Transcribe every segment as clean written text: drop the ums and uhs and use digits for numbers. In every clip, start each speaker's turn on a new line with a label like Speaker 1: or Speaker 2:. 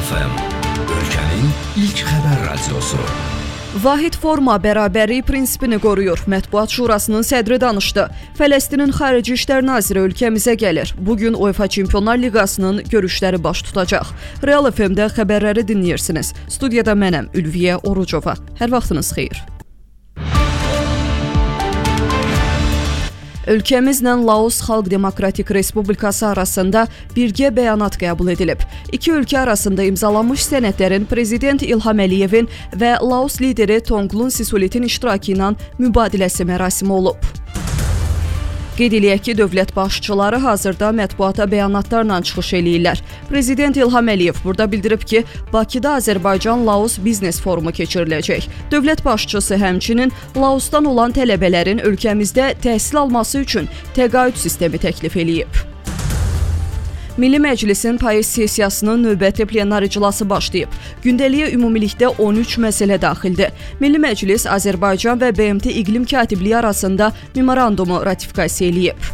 Speaker 1: Real FM, ölkənin ilk xəbər radiosu.
Speaker 2: Vahid forma bərabərlik prinsipini qoruyur. Mətbuat Şurasının sədri danışdı. Fələstinin Xarici İşlər Naziri ölkəmizə gəlir. Bugün UEFA Çempionlar Liqasının görüşləri baş tutacaq. Real FM-də xəbərləri dinləyirsiniz. Studiyada mənəm Ülviyə Orucova. Hər vaxtınız xeyir. Ölkəmizlə Laos Xalq Demokratik Respublikası arasında birgə bəyanat qəbul edilib. İki ölkə arasında imzalanmış sənədlərin Prezident İlham Əliyevin və Laos lideri Thongloun Sisulitin iştirakı ilə mübadiləsi mərasimi olub. Qeyd eləyək ki, dövlət başçıları hazırda mətbuata bəyanatlarla çıxış eləyirlər. Prezident İlham Əliyev burada bildirib ki, Bakıda Azərbaycan-Laos biznes forumu keçiriləcək. Dövlət başçısı həmçinin Laosdan olan tələbələrin ölkəmizdə təhsil alması üçün təqaüd sistemi təklif eləyib. Milli Məclisin payız sessiyasının növbəti plenar iclası başlayıb. Gündəliyə ümumilikdə 13 məsələ daxildir. Milli Məclis Azərbaycan və BMT İqlim Katibliyi arasında memorandumu ratifikasiya eləyib.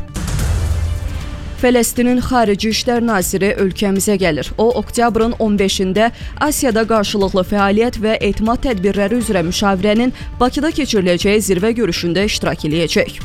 Speaker 2: Fələstinin Xarici İşlər Naziri ölkəmizə gəlir. O, oktyabrın 15-də Asiyada qarşılıqlı fəaliyyət və etimad tədbirləri üzrə müşavirənin Bakıda keçiriləcəyi zirvə görüşündə iştirak eləyəcək.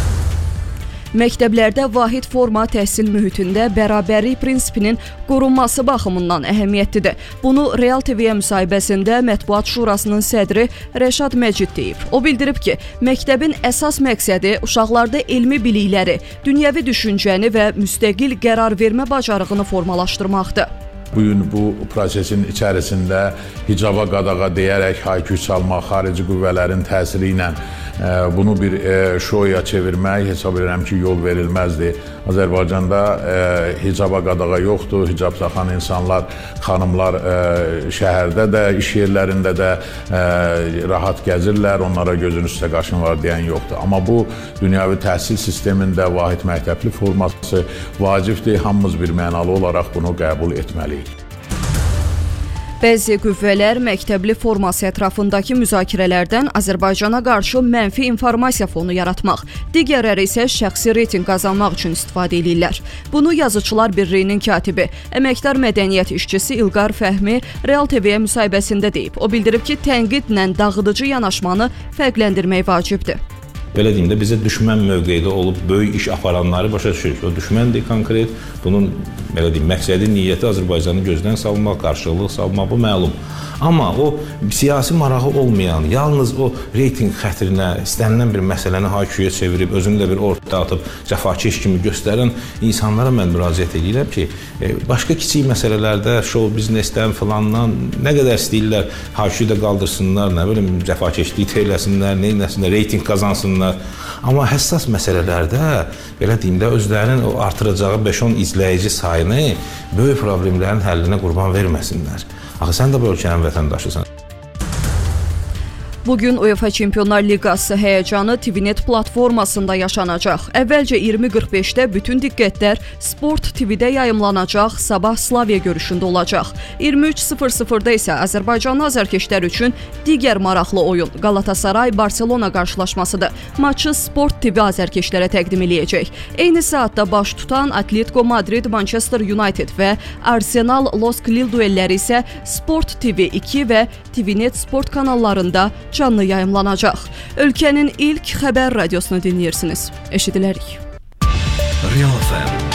Speaker 2: Məktəblərdə vahid forma təhsil mühitində bərabərlik prinsipinin qorunması baxımından əhəmiyyətlidir. Bunu Real TV-yə müsahibəsində Mətbuat Şurasının sədri Rəşad Məcid deyib. O bildirib ki, məktəbin əsas məqsədi uşaqlarda elmi bilikləri, dünyəvi düşüncəni və müstəqil qərar vermə bacarığını formalaşdırmaqdır.
Speaker 3: Bugün bu prosesin içərisində hicaba qadağa deyərək hayküy çalmaq, xarici qüvvələrin təsiri ilə bunu bir şoya çevirmək hesab edirəm ki, yol verilməzdir. Azərbaycanda hicaba qadağa yoxdur, hicab taxan insanlar, xanımlar şəhərdə də, iş yerlərində də rahat gəzirlər, onlara gözün üstə qaşın var deyən yoxdur. Amma bu dünyəvi təhsil sistemində vahid məktəbli forması vacibdir, hamımız bir mənalı olaraq bunu qəbul etməliyik.
Speaker 2: Bəzi qüvvələr məktəbli forması ətrafındakı müzakirələrdən Azərbaycana qarşı mənfi informasiya fonu yaratmaq, digərləri isə şəxsi reytinq qazanmaq üçün istifadə edirlər. Bunu Yazıçılar Birliyinin katibi, əməkdar mədəniyyət işçisi İlqar Fəhmi Real TV-yə müsahibəsində deyib. O bildirib ki, tənqidlə dağıdıcı yanaşmanı fərqləndirmək vacibdir.
Speaker 4: Belə deyim də, bizə düşmən mövqeyidə olub böyük iş aparanları başa düşürük. O düşməndir konkret, bunun belə deyim, məqsədi, niyyəti Azərbaycanı gözdən salmaq, qarşılıq salmaq, bu məlum. Amma o siyasi marağı olmayan, yalnız o reytinq xətrinə istənilən bir məsələni hayküyə çevirib, özünü də bir ortaya atıb, cəfakeş kimi göstərən insanlara mən müraciət edirəm ki, başqa kiçik məsələlərdə, show biznesdən filandan nə qədər istəyirlər, hayküyü də qaldırsınlar, nə bilim, cəfakeşlik eləsinlər, neynəsinlər, reytinq qazansınlar. Amma həssas məsələlərdə, belə deyim də, özlərinin o artıracağı 5-10 izləyici sayını böyük problemlərin həllinə qurban verməsinlər. Axı, sən də bu ölkənin vətəndaşısan.
Speaker 2: Bugün UEFA Çempionlar Liqası həyəcanı TVNet platformasında yaşanacaq. Əvvəlcə 20:45-də bütün diqqətlər Sport TV-də yayımlanacaq, sabah Slavia görüşündə olacaq. 23:00-da isə Azərbaycanlı azarkeşlər üçün digər maraqlı oyun Galatasaray-Barselona qarşılaşmasıdır. Maçı Sport TV azarkeşlərə təqdim eləyəcək. Eyni saatda baş tutan Atletico Madrid, Manchester United və Arsenal Los Lille duelləri isə Sport TV 2 və TVNet Sport kanallarında canlı yayımlanacaq. Ölkənin ilk xəbər radiosunu dinləyirsiniz. Eşidilərik.
Speaker 1: Real FM.